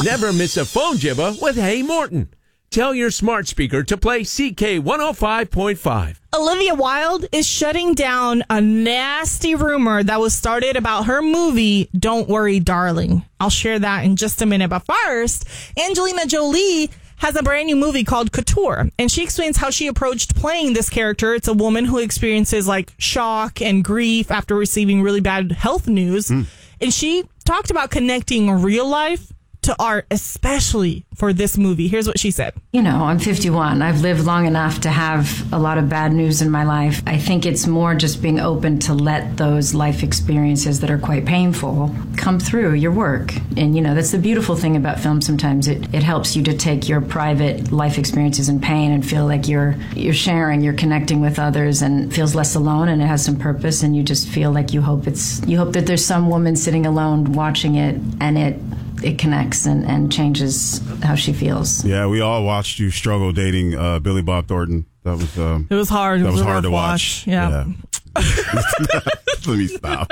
Never miss a phone jibba with Hey Morton. Tell your smart speaker to play CK 105.5. Olivia Wilde is shutting down a nasty rumor that was started about her movie, Don't Worry, Darling. I'll share that in just a minute. But first, Angelina Jolie has a brand new movie called Couture, and she explains how she approached playing this character. It's a woman who experiences like shock and grief after receiving really bad health news. And she talked about connecting real life to art, especially for this movie. Here's what she said. You know, I'm 51. I've lived long enough to have a lot of bad news in my life. I think it's more just being open to let those life experiences that are quite painful come through your work. And, you know, that's the beautiful thing about film sometimes. It helps you to take your private life experiences and pain and feel like you're sharing, you're connecting with others, and feels less alone, and it has some purpose, and you just feel like you hope that there's some woman sitting alone watching it, and it connects and changes how she feels. Yeah, we all watched you struggle dating Billy Bob Thornton. That was it was hard. It was hard to watch. Yeah. Let me stop.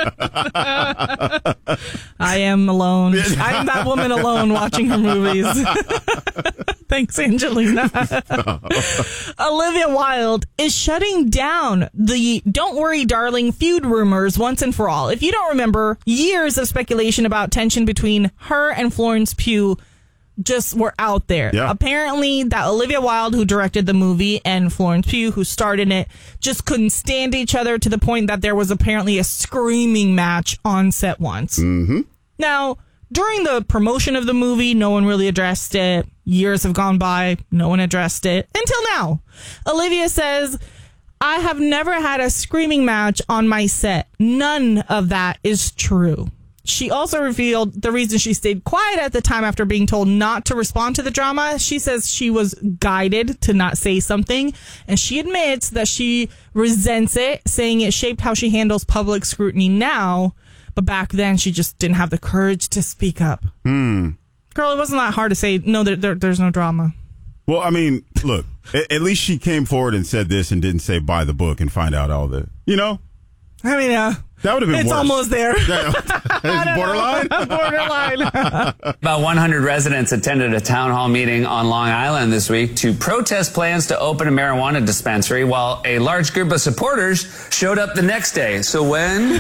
I am alone. I'm that woman alone watching her movies. Thanks, Angelina. Olivia Wilde is shutting down the Don't Worry, Darling feud rumors once and for all. If you don't remember, years of speculation about tension between her and Florence Pugh just were out there. Yeah. Apparently, that Olivia Wilde, who directed the movie, and Florence Pugh, who starred in it, just couldn't stand each other to the point that there was apparently a screaming match on set once. Mm-hmm. Now, during the promotion of the movie, no one really addressed it. Years have gone by, no one addressed it. Until now. Olivia says, I have never had a screaming match on my set. None of that is true. She also revealed the reason she stayed quiet at the time after being told not to respond to the drama. She says she was guided to not say something, and she admits that she resents it, saying it shaped how she handles public scrutiny now, but back then she just didn't have the courage to speak up. Girl, it wasn't that hard to say, no, there's no drama. Well, I mean, look, at least she came forward and said this and didn't say buy the book and find out all the, you know? I mean, that would have been it's worse. Almost there. It's borderline? Borderline. About 100 residents attended a town hall meeting on Long Island this week to protest plans to open a marijuana dispensary, while a large group of supporters showed up the next day. So when?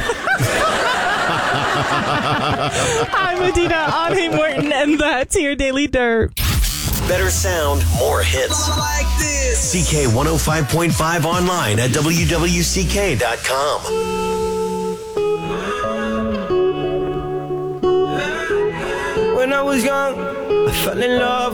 I'm Medina on Hey Morton, and that's your Daily Dirt. Better sound, more hits. Like this. CK 105.5 online at WWCK.com. When I was young, I fell in love